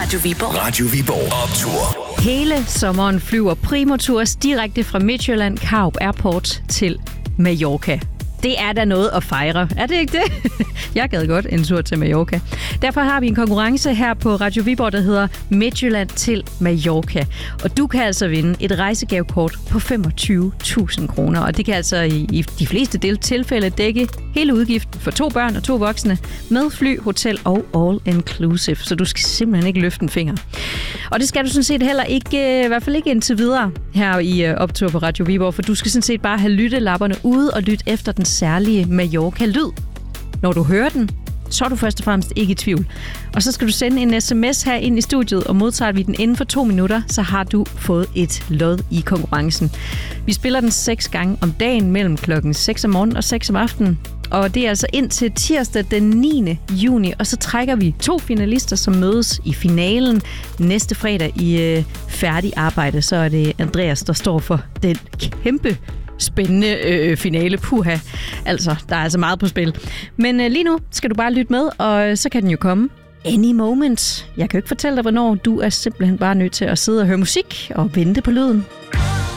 Radio Viborg. Radio Viborg Optur. Hele sommeren flyver Primo Tours direkte fra Midtjylland Karup Airport til Mallorca. Det er da noget at fejre. Er det ikke det? Jeg gad godt en tur til Mallorca. Derfor har vi en konkurrence her på Radio Viborg, der hedder Midtjylland til Mallorca. Og du kan altså vinde et rejsegavekort på 25.000 kroner. Og det kan altså i de fleste tilfælde dække hele udgiften for 2 børn og 2 voksne med fly, hotel og all inclusive. Så du skal simpelthen ikke løfte en finger. Og det skal du sådan set heller ikke, i hvert fald ikke indtil videre her i optur på Radio Viborg, for du skal sådan set bare have lyttelapperne ude og lytte efter den særlige Mallorca-lyd. Når du hører den, så er du først og fremmest ikke i tvivl. Og så skal du sende en sms her ind i studiet, og modtager vi den inden for 2 minutter, så har du fået et lod i konkurrencen. Vi spiller den 6 gange om dagen mellem klokken 6 om morgenen og 6 om aftenen. Og det er altså indtil tirsdag den 9. juni, og så trækker vi 2 finalister, som mødes i finalen næste fredag i færdig arbejde. Så er det Andreas, der står for den kæmpe spændende finale. Puha. Altså, der er altså meget på spil. Men lige nu skal du bare lytte med, og så kan den jo komme any moment. Jeg kan jo ikke fortælle dig, hvornår. Du er simpelthen bare nødt til at sidde og høre musik og vente på lyden.